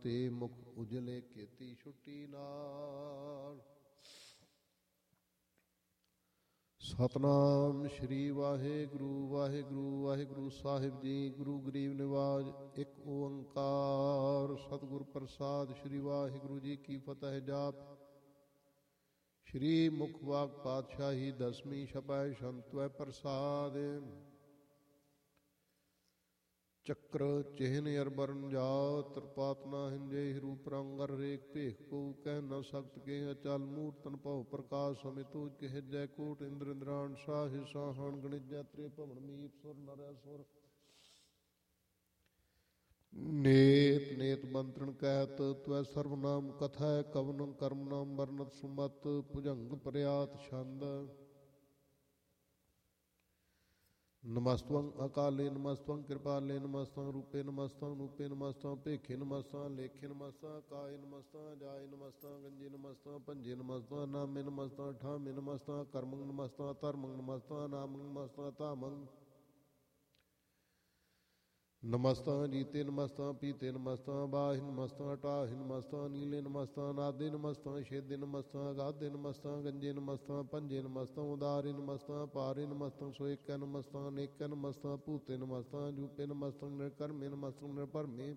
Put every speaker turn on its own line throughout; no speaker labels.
ਤੇ ਮੁਖ ਉਜਲੇ ਕੀਤੀ ਛੁੱਟੀ ਨਾਲ। ਸਤਨਾਮ ਸ਼੍ਰੀ ਵਾਹਿਗੁਰੂ ਵਾਹਿਗੁਰੂ ਵਾਹਿਗੁਰੂ ਸਾਹਿਬ ਜੀ। ਗੁਰੂ ਗਰੀਬ ਨਿਵਾਜ ਇੱਕ ਓੰਕਾਰ ਸਤਿਗੁਰ ਪ੍ਰਸਾਦ। ਸ਼੍ਰੀ ਵਾਹਿਗੁਰੂ ਜੀ ਕੀ ਫਤਿਹ। ਜਾਪ ਸ਼੍ਰੀ ਮੁਖ ਵਾਗ ਪਾਤਸ਼ਾਹੀ ਦਸਵੀਂ ਛਪੈ ਸੰਤਵੈ ਪ੍ਰਸਾਦ। ਚੱਕਰ ਚਿਹਨ ਅਰਬਰਨ ਜਾਓ ਤ੍ਰਿਪਾਤ ਨਾ ਹਿੰਜੇ ਰੂਪ ਰੰਗ ਰੇਖ ਭੇਖ ਕੋ ਕਹਿ ਨ ਸਕਤ ਕੇ ਅਚਲ ਮੂਰਤਨ ਭਉ ਪ੍ਰਕਾਸ਼ ਸਮਿਤੋ ਕਹਿ ਜੈ ਕੋਟ ਇੰਦਰ ਇੰਦਰਾਨ ਸਾਹਿ ਸਾਹਣ ਗਣਿਜੈ ਤ੍ਰੇ ਭਵਨ ਮੀਪ ਸੁਰ ਨਰੈ ਸੁਰ। ਨੇਤ ਨੇਤ ਮੰਤਰਣ ਕਹਿਤ ਤਵੈ ਸਰਵਨਾਮ ਕਥੈ ਕਵਨ ਕਰਮ ਨਾਮ ਵਰਨਤ ਸੁਮਤ ਭੁਜੰਗ ਪ੍ਰਿਆਤ ਛੰਦ। ਨਮਸਤਵੰ ਅਕਾਲੇ ਨਮਸਤਵੰ ਕਿਰਪਾਲੇ ਨਮਸਤੰ ਰੂਪੇ ਨਮਸਤੰ ਰੂਪੇ ਨਮਸਤੰ ਭੇਖੇ ਨਮਸਤੰ ਲੇਖੇ ਨਮਸਤੰ ਕਾਏ ਨਮਸਤੰ ਜਾਏ ਨਮਸਤੰ ਗੰਜੇ ਨਮਸਤੰ ਭੰਜੇ ਨਮਸਤੰ ਨਾਮੇ ਨਮਸਤੰ ਠਾਮੇ ਨਮਸਤੰ ਕਰਮੰ ਨਮਸਤੰ ਧਰਮੰ ਨਮਸਤੰ ਨਾਮੰ ਨਮਸਤੰ ਧਾਮੰ ਨਮਸਤੰ ਜੀਤੇ ਨਮਸਤੰ ਪੀਤੇ ਨਮਸਤੰ ਬਾਹਿ ਨਮਸਤੰ ਟਾਹਿ ਨਮਸਤੰ ਨੀਲੇ ਨਮਸਤੰ ਨਾਦੇ ਨਮਸਤੰ ਛੇਦੇ ਨਮਸਤੰ ਗਾਦੇ ਨਮਸਤੰ ਗੰਜੇ ਨਮਸਤੰ ਭੰਜੇ ਨਮਸਤੰ ਉਦਾਰੇ ਨਮਸਤੰ ਪਾਰੇ ਨਮਸਤੰ ਸੋਇਕੈ ਨਮਸਤੰ ਅਨੇਕੈ ਨਮਸਤੰ ਭੂਤੇ ਨਮਸਤੰ ਜੂਪੇ ਨਮਸਤੰ ਨਿਰਕਰਮੇ ਨਮਸਤੰ ਨਿਰਭਰਮੇ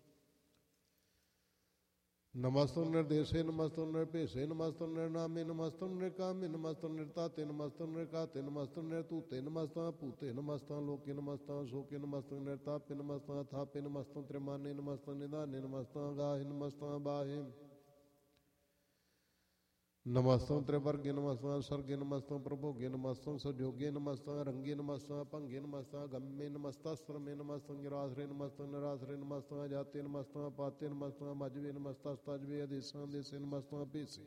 ਨਮਸਤੰ ਨਿਰਦੇਸੇ ਨਮਸਤੰ ਨਿਰਭੇਸੇ ਨਮਸਤੰ ਨਿਰਨਾਮੇ ਨਮਸਤੰ ਨਿਰਕਾਮੇ ਨਮਸਤੰ ਨਿਰਤਾਤੇ ਨਮਸਤੰ ਨਿਰਕਾਤੇ ਨਮਸਤੰ ਨਿਰਤੂਤੇ ਨਮਸਤੰ ਭੂਤੇ ਨਮਸਤੰ ਲੋਕੇ ਨਮਸਤੰ ਸੋਕੇ ਨਮਸਤੰ ਨਿਰਤਾਪੇ ਨਮਸਤੰ ਥਾਪੇ ਨਮਸਤੰ ਤ੍ਰਿਮਾਨੇ ਨਮਸਤੰ ਨਿਧਾਨੇ ਨਮਸਤੰ ਗਾਹੇ ਨਮਸਤੰ ਬਾਹੇ ਨਮਸਤੰ ਤ੍ਰਿਵਰਗੇ ਨਮਸਤੰ ਸਰਗੇ ਨਮਸਤੰ ਪ੍ਰਭੋਗੇ ਨਮਸਤੰ ਸਜੋਗੇ ਨਮਸਤੰ ਰੰਗੇ ਨਮਸਤੰ ਭੰਗੇ ਨਮਸਤੰ ਗੰਮੇ ਨਮਸਤੰ ਸਰਮੇ ਨਮਸਤੰ ਗਿਰਾਸਰੇ ਨਮਸਤੰ ਨਿਰਾਸਰੇ ਨਮਸਤੰ ਜਾਤੇ ਨਮਸਤੰ ਪਾਤੇ ਨਮਸਤੰ ਮਜਵੇ ਨਮਸਤੰ ਤਜਵੇ ਅਦੇਸਾਂ ਦੇਸੇ ਨਮਸਤੰ ਭੇਸੇ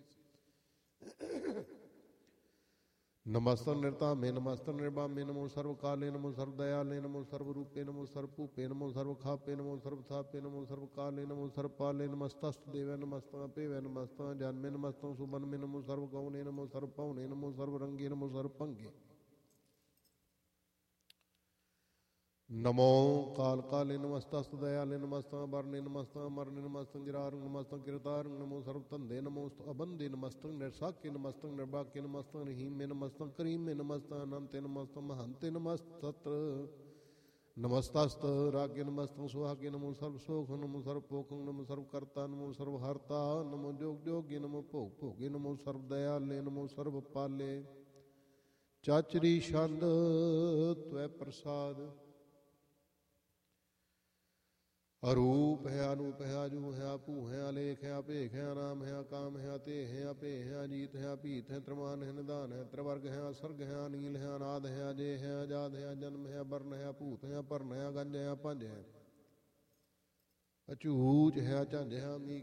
ਨਮਸਤੰ ਨਿਰਤਾਮੇ ਨਮਸਤੰ ਨਿਰਬਾਮੇ ਨਮੋ ਸਰਵ ਕਾਲੇ ਨਮੋ ਸਰਵ ਦਇਆਲੇ ਨਮੋ ਸਰਵ ਰੂਪੇ ਨਮੋ ਸਰਵ ਭੂਪੇ ਨਮੋ ਸਰਵ ਖਾਪੇ ਨਮੋ ਸਰਵ ਥਾਪੇ ਨਮੋ ਸਰਵ ਕਾਲੇ ਨਮੋ ਸਰਵ ਪਾਲੇ ਨਮਸਤਸਤ ਦੇਵੈ ਨਮਸਤੰ ਭੇਵੈ ਨਮਸਤੰ ਜਨਮੇ ਨਮਸਤੰ ਸੁਬਨਮੇ ਨਮੋ ਸਰਵ ਗੌਣੇ ਨਮੋ ਸਰਵ ਭਉਣੇ ਨਮੋ ਸਰਵ ਰੰਗੇ ਨਮੋ ਸਰਵ ਭੰਗੇ ਨਮੋ ਕਾਲ ਕਾਲੇ ਨਮਸਤਸਤ ਦਇਆਲੇ ਨਮਸਤੰ ਵਰਨੇ ਨਮਸਤੰ ਮਰਨੇ ਨਮਸਤੰ ਗਿਰਾਰੰ ਨਮਸਤੰ ਕਿਰਤਾਰੰ ਨਮੋ ਸਰਵ ਧੰਦੇ ਨਮੋ ਅਬੰਦੇ ਨਮਸਤੰ ਨਿਰਸਾਕੇ ਨਮਸਤੰ ਨਿਰਬਾਕੇ ਨਮਸਤੰ ਰਹੀਮੇ ਨਮਸਤੰ ਕਰੀਮੇ ਨਮਸਤੰ ਅਨੰਤੇ ਨਮਸਤੰ ਮਹੰਤੇ ਨਮਸਤਤ ਨਮਸਤਸਤ ਰਾਗੇ ਨਮਸਤੰ ਸੁਹਾਗੇ ਨਮੋ ਸਰਵ ਸੋਖ ਨਮੋ ਸਰਵ ਪੋਖੰ ਨਮੋ ਸਰਵ ਕਰਤਾ ਨਮੋ ਸਰਵ ਹਰਤਾ ਨਮੋ ਜੋਗ ਜੋਗੇ ਨਮੋ ਭੋਗ ਭੋਗੇ ਨਮੋ ਸਰਵ ਦਇਆਲੇ ਨਮੋ ਸਰਵ ਪਾਲੇ ਚਾਚਰੀ ਛੰਦ ਤਵੈ ਪ੍ਰਸਾਦ। ਅਰੂਪ ਹੈ ਅਨੂਪ ਹੈ ਅਜੂ ਹੈ ਭੂ ਹੈ ਅਲੇਖ ਹੈ ਭੇਖ ਹੈ ਨਾਮ ਹੈ ਕਾਮ ਹੈ ਤੇ ਹੈ ਭੇ ਹੈ ਅਜੀਤ ਹੈ ਭੀਤ ਹੈ ਤ੍ਰਮਾਨ ਹੈ ਨਿਧਾਨ ਹੈ ਤ੍ਰਿਵਰਗ ਹੈ ਸਰਗ ਹੈ ਅਨੀਲ ਹੈ ਅਨਾਦ ਹੈ ਅਜੇ ਹੈ ਆਜ਼ਾਦ ਹੈ ਜਨਮ ਹੈ ਬਰਨ ਹੈ ਭੂਤ ਹੈ ਭਰਨ ਹੈ ਗੰਜ ਹੈ ਭੰਜ ਹੈ ਅਚੂਚ ਹੈ ਝੰਜ ਹੈ ਮੀਕ